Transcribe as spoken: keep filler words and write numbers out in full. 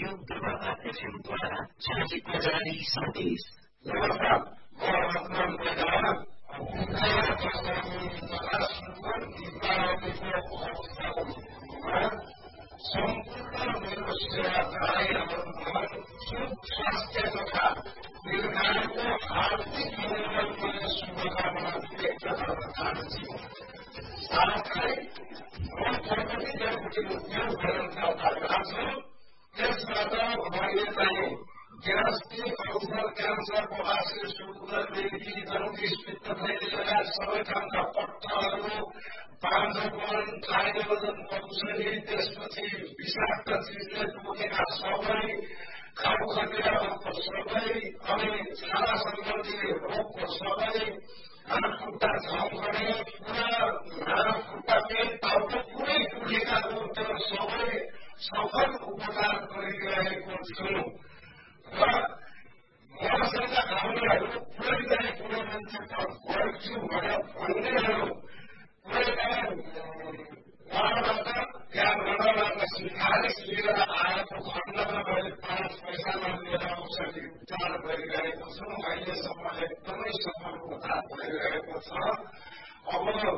Radio प्रभात एफएमद्वारा चलचित्र जारी सन्देश। नमस्कार, म रत्न मैदान सम्पूर्ण मेरो सेवाकारीहरूमा सुख स्वास्थ्य तथा दीर्घायुको हार्दिक मङ्गलमय शुभकामना व्यक्त गर्न चाहन्छु। साथै म प्रकृति देवकोटी उद्योग भएर थालेका छु। त्यसबाट मैले चाहिँ ग्यास्ट्रिक अल्सर क्यान्सरको आश्रय सुगरदेखि जन्डिस पित्तथैली लगायत सबै खालका पट्टाहरू पाँचकरण ट्राइगोजन पक्सरी त्यसपछि विषाक्त चिजले टोकेका सबै खाउखटिराको सबै अनि छाला सम्बन्धी रोगको सबै हात खुट्टा झम्कने पुरा हात खुट्टा पेट टाउको पुरै टुटेका रोगहरू सबै सफल उपचार गरिरहेको छु र मसँग आउनेहरू पुरै चाहिँ कुनै मान्छे गर्छु भनेर भन्नेहरू पुरै चाहिँ उहाँबाट त्यहाँ गणबाट सिफारिस लिएर आएको खण्डमा मैले पाँच पैसामा लिएर औषधि उपचार गरिरहेको छु। अहिलेसम्म एकदमै सफल उपचार भइरहेको छ। अब